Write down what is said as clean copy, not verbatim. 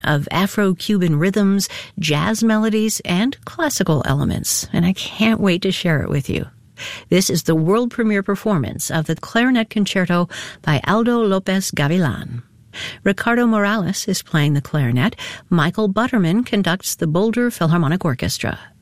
of Afro-Cuban rhythms, jazz melodies, and classical elements, and I can't wait to share it with you. This is the world premiere performance of the Clarinet Concerto by Aldo Lopez Gavilan. Ricardo Morales is playing the clarinet. Michael Butterman conducts the Boulder Philharmonic Orchestra.